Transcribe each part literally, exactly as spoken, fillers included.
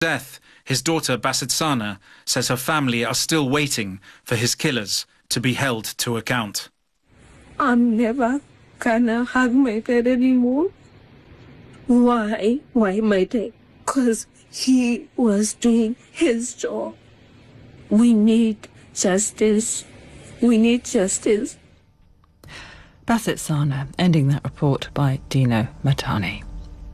death, his daughter Basit Sana says her family are still waiting for his killers to be held to account. I'm never gonna hug my dad anymore. Why? Why my dad? Because he was doing his job. We need justice. We need justice. Basit Sana, ending that report by Dino Matani.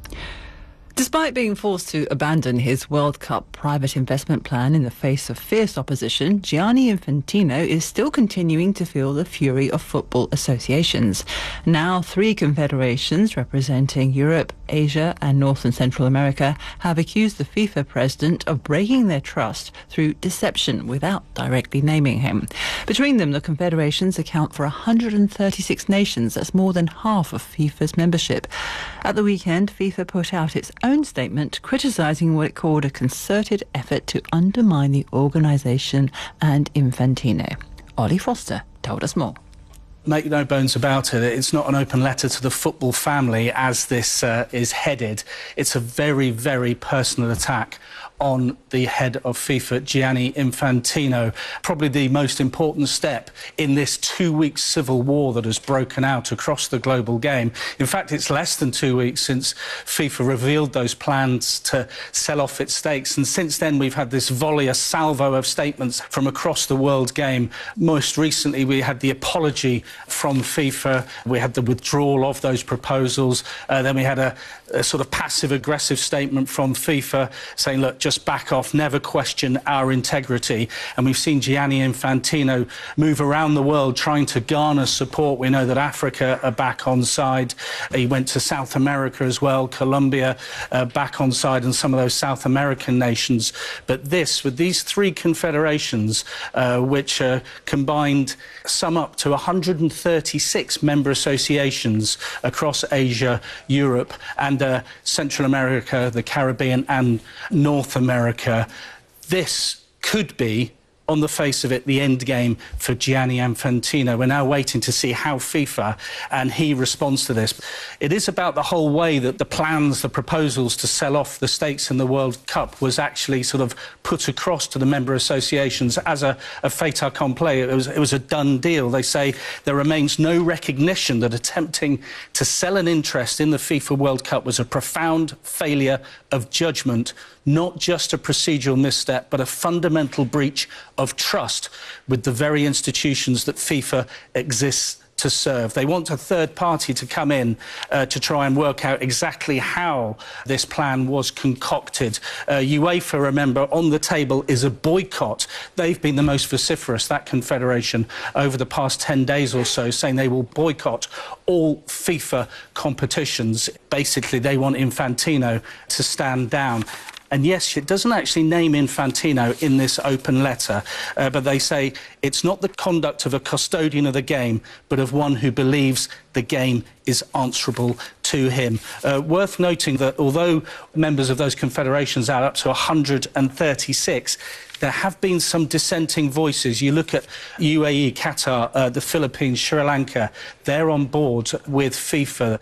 Despite being forced to abandon his World Cup private investment plan in the face of fierce opposition, Gianni Infantino is still continuing to feel the fury of football associations. Now, three confederations representing Europe, Asia and North and Central America have accused the FIFA president of breaking their trust through deception without directly naming him. Between them, the confederations account for one hundred thirty-six nations. That's more than half of FIFA's membership. At the weekend, FIFA put out its own statement criticising what it called a concerted effort to undermine the organisation and Infantino. Ollie Foster told us more. Make no bones about it, it's not an open letter to the football family as this uh, is headed. It's a very, very personal attack on the head of FIFA, Gianni Infantino. Probably the most important step in this two-week civil war that has broken out across the global game. In fact, it's less than two weeks since FIFA revealed those plans to sell off its stakes, and since then we've had this volley, a salvo of statements from across the world game. Most recently we had the apology from FIFA, we had the withdrawal of those proposals, uh, then we had a, a sort of passive-aggressive statement from FIFA saying, look, just back off, never question our integrity. And we've seen Gianni Infantino move around the world trying to garner support. We know that Africa are back on side. He went to South America as well, Colombia uh, back on side, and some of those South American nations. But this, with these three confederations, uh, which uh, combined sum up to one hundred thirty-six member associations across Asia, Europe and uh, Central America, the Caribbean and North America. This could be, on the face of it, the end game for Gianni Infantino. We're now waiting to see how FIFA and he responds to this. It is about the whole way that the plans, the proposals to sell off the stakes in the World Cup was actually sort of put across to the member associations as a, a fait accompli. It was, it was a done deal. They say there remains no recognition that attempting to sell an interest in the FIFA World Cup was a profound failure of judgment, not just a procedural misstep, but a fundamental breach of trust with the very institutions that FIFA exists to serve. They want a third party to come in uh, to try and work out exactly how this plan was concocted. Uh, UEFA, remember, on the table is a boycott. They've been the most vociferous, that confederation, over the past ten days or so, saying they will boycott all FIFA competitions. Basically, they want Infantino to stand down. And yes, it doesn't actually name Infantino in this open letter, uh, but they say it's not the conduct of a custodian of the game, but of one who believes the game is answerable to him. Uh, worth noting that although members of those confederations add up to one hundred thirty-six, there have been some dissenting voices. You look at U A E, Qatar, uh, the Philippines, Sri Lanka, they're on board with FIFA.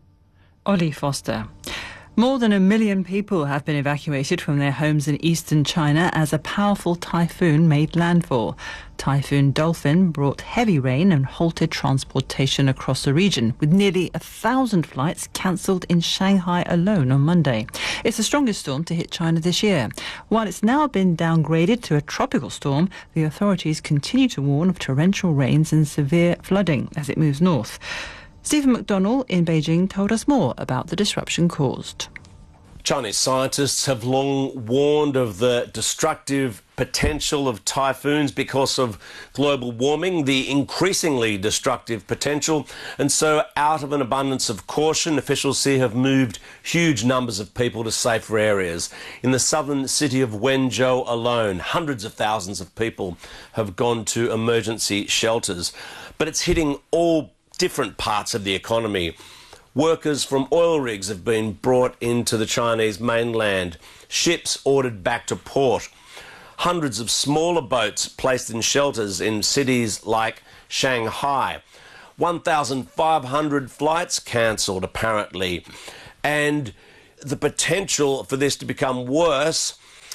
Ollie Foster. More than a million people have been evacuated from their homes in eastern China as a powerful typhoon made landfall. Typhoon Dolphin brought heavy rain and halted transportation across the region, with nearly a thousand flights cancelled in Shanghai alone on Monday. It's the strongest storm to hit China this year. While it's now been downgraded to a tropical storm, the authorities continue to warn of torrential rains and severe flooding as it moves north. Stephen McDonnell in Beijing told us more about the disruption caused. Chinese scientists have long warned of the destructive potential of typhoons because of global warming, the increasingly destructive potential, and so out of an abundance of caution, officials here have moved huge numbers of people to safer areas. In the southern city of Wenzhou alone, hundreds of thousands of people have gone to emergency shelters. But it's hitting all different parts of the economy. Workers from oil rigs have been brought into the Chinese mainland, ships ordered back to port, hundreds of smaller boats placed in shelters in cities like Shanghai, one thousand five hundred flights cancelled apparently, and the potential for this to become worse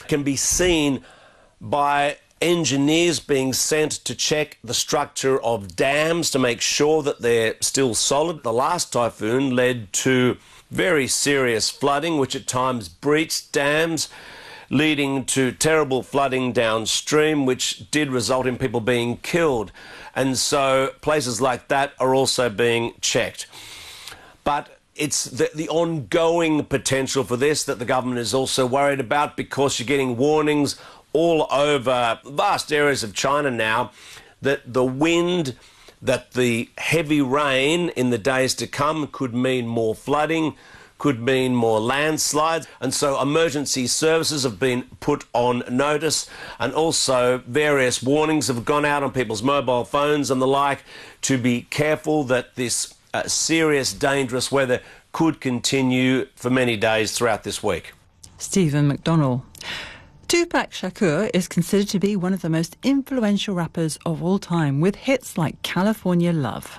can be seen by engineers being sent to check the structure of dams to make sure that they're still solid. The last typhoon led to very serious flooding, which at times breached dams, leading to terrible flooding downstream, which did result in people being killed. And so places like that are also being checked. But it's the, the ongoing potential for this that the government is also worried about, because you're getting warnings all over vast areas of China now that the wind, that the heavy rain in the days to come could mean more flooding, could mean more landslides. And so emergency services have been put on notice, and also various warnings have gone out on people's mobile phones and the like to be careful that this uh, serious, dangerous weather could continue for many days throughout this week. Stephen McDonnell. Tupac Shakur is considered to be one of the most influential rappers of all time, with hits like California Love.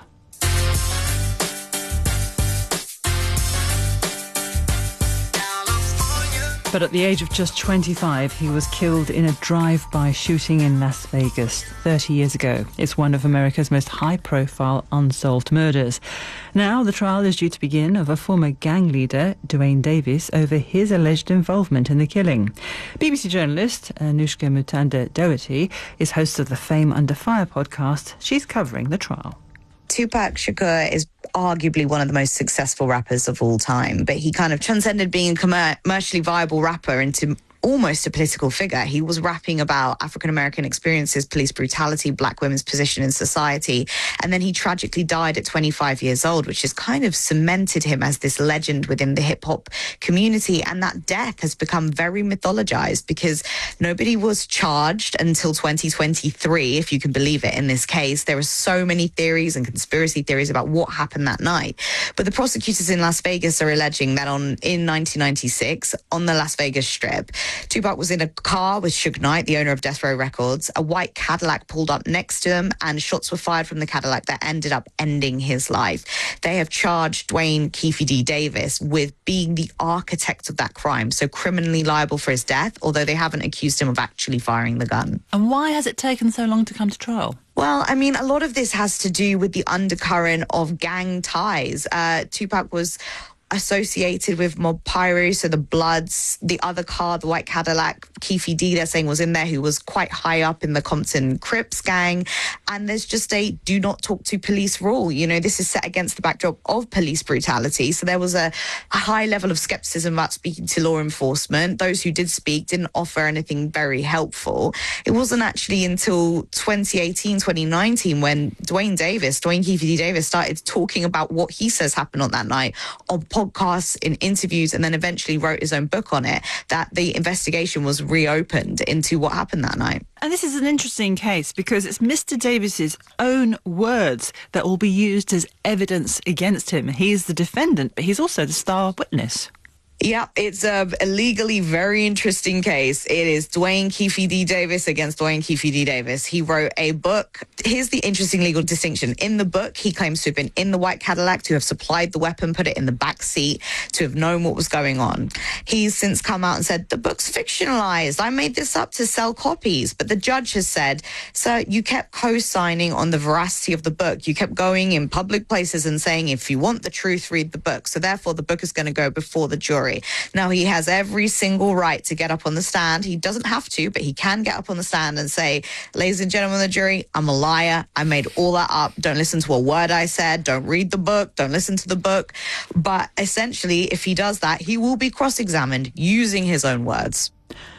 But at the age of just twenty-five, he was killed in a drive-by shooting in Las Vegas thirty years ago. It's one of America's most high-profile unsolved murders. Now the trial is due to begin of a former gang leader, Duane Davis, over his alleged involvement in the killing. B B C journalist Anushka Mutanda-Doherty is host of the Fame Under Fire podcast. She's covering the trial. Tupac Shakur is arguably one of the most successful rappers of all time, but he kind of transcended being a commer- commercially viable rapper into almost a political figure. He was rapping about African-American experiences, police brutality, black women's position in society. And then he tragically died at twenty-five years old, which has kind of cemented him as this legend within the hip-hop community. And that death has become very mythologized because nobody was charged until twenty twenty-three, if you can believe it, in this case. There are so many theories and conspiracy theories about what happened that night. But the prosecutors in Las Vegas are alleging that on in nineteen ninety-six, on the Las Vegas Strip, Tupac was in a car with Suge Knight, the owner of Death Row Records. A white Cadillac pulled up next to him, and shots were fired from the Cadillac that ended up ending his life. They have charged Duane Keefe D. Davis with being the architect of that crime, so criminally liable for his death, although they haven't accused him of actually firing the gun. And why has it taken so long to come to trial? Well, I mean, a lot of this has to do with the undercurrent of gang ties. Uh, Tupac was associated with Mob Pyru, so the Bloods. The other car, the white Cadillac, Keefe D, they're saying was in there, who was quite high up in the Compton Crips gang. And there's just a do not talk to police rule. You know, this is set against the backdrop of police brutality. So there was a, a high level of skepticism about speaking to law enforcement. Those who did speak didn't offer anything very helpful. It wasn't actually until twenty eighteen, twenty nineteen when Duane Davis, Duane Keefe D. Davis, started talking about what he says happened on that night on podcasts, in interviews, and then eventually wrote his own book on it, that the investigation was reopened into what happened that night. And this is an interesting case because it's Mister Davis's own words that will be used as evidence against him. He's the defendant, but he's also the star witness. Yeah, it's a, a legally very interesting case. It is Duane Keefe D. Davis against Duane Keefe D. Davis. He wrote a book. Here's the interesting legal distinction. In the book, he claims to have been in the white Cadillac, to have supplied the weapon, put it in the back seat, to have known what was going on. He's since come out and said, the book's fictionalized. I made this up to sell copies. But the judge has said, sir, you kept co-signing on the veracity of the book. You kept going in public places and saying, if you want the truth, read the book. So therefore, the book is going to go before the jury. Now, he has every single right to get up on the stand. He doesn't have to, but he can get up on the stand and say, ladies and gentlemen of the jury, I'm a liar. I made all that up. Don't listen to a word I said. Don't read the book. Don't listen to the book. But essentially, if he does that, he will be cross-examined using his own words.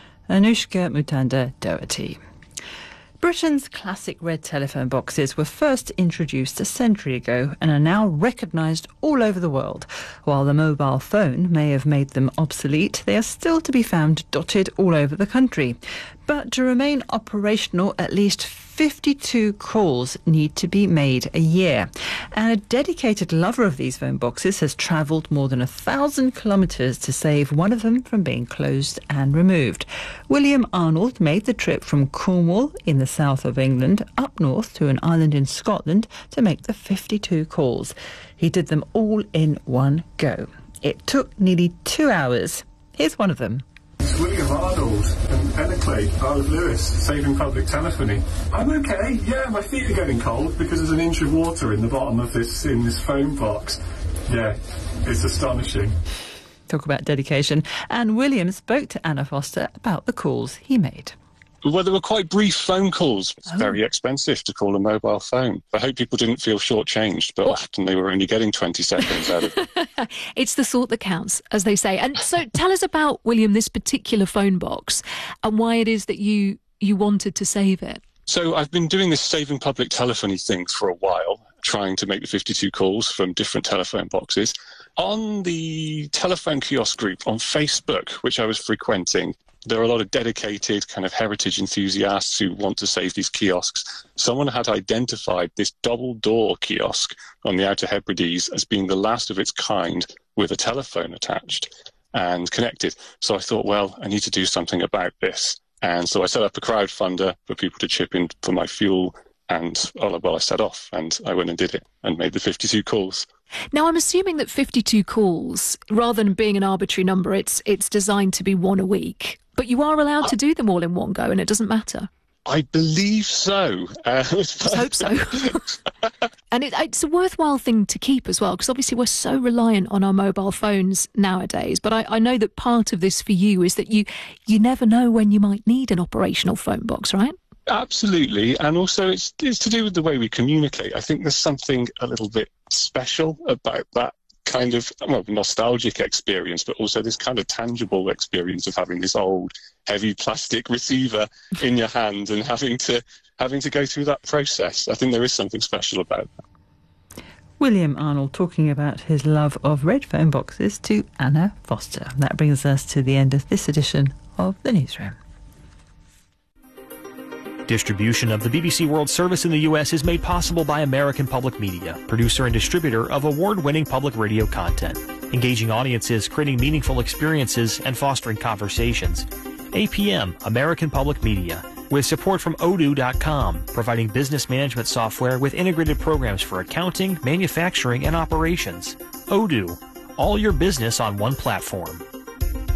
Anushka Mutanda-Doherty. Britain's classic red telephone boxes were first introduced a century ago and are now recognised all over the world. While the mobile phone may have made them obsolete, they are still to be found dotted all over the country. But to remain operational, at least fifty-two calls need to be made a year. And a dedicated lover of these phone boxes has travelled more than a thousand kilometres to save one of them from being closed and removed. William Arnold made the trip from Cornwall in the south of England up north to an island in Scotland to make the fifty-two calls. He did them all in one go. It took nearly two hours. Here's one of them. William Arnold. Craig. Isle Lewis, saving public telephony. I'm okay. Yeah, my feet are getting cold because there's an inch of water in the bottom of this in this phone box. Yeah, it's astonishing. Talk about dedication. And William spoke to Anna Foster about the calls he made. Well, they were quite brief phone calls. It's oh. very expensive to call a mobile phone. I hope people didn't feel shortchanged, but what? often they were only getting twenty seconds out of it. It's the thought that counts, as they say. And so tell us about, William, this particular phone box and why it is that you, you wanted to save it. So I've been doing this saving public telephony thing for a while, trying to make the fifty-two calls from different telephone boxes. On the telephone kiosk group on Facebook, which I was frequenting, there are a lot of dedicated kind of heritage enthusiasts who want to save these kiosks. Someone had identified this double door kiosk on the Outer Hebrides as being the last of its kind with a telephone attached and connected. So I thought, well, I need to do something about this. And so I set up a crowdfunder for people to chip in for my fuel. And, well, I set off and I went and did it and made the fifty-two calls. Now, I'm assuming that fifty-two calls, rather than being an arbitrary number, it's it's designed to be one a week. But you are allowed to do them all in one go, and it doesn't matter. I believe so. Uh, Let's hope so. And it, it's a worthwhile thing to keep as well, because obviously we're so reliant on our mobile phones nowadays. But I, I know that part of this for you is that you you never know when you might need an operational phone box, right? Absolutely. And also it's, it's to do with the way we communicate. I think there's something a little bit special about that kind of well, nostalgic experience, but also this kind of tangible experience of having this old, heavy plastic receiver in your hand and having to having to go through that process. I think there is something special about that. William Arnold talking about his love of red phone boxes to Anna Foster. That brings us to the end of this edition of The Newsroom. Distribution of the B B C World Service in the U S is made possible by American Public Media, producer and distributor of award-winning public radio content, engaging audiences, creating meaningful experiences, and fostering conversations. A P M, American Public Media, with support from Odoo dot com, providing business management software with integrated programs for accounting, manufacturing, and operations. Odoo, all your business on one platform.